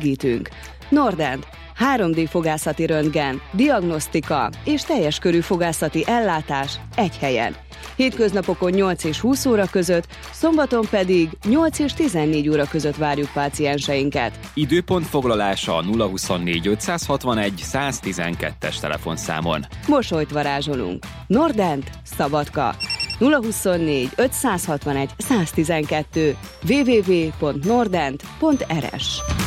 segítünk. Nordent. 3D fogászati röntgen, diagnosztika és teljes körű fogászati ellátás egy helyen. Hétköznapokon 8 és 20 óra között, szombaton pedig 8 és 14 óra között várjuk pácienseinket. Időpont foglalása a 024 561 112-es telefonszámon. Mosolyt varázsolunk. Nordent, Szabadka. 024 561 112 www.nordent.rs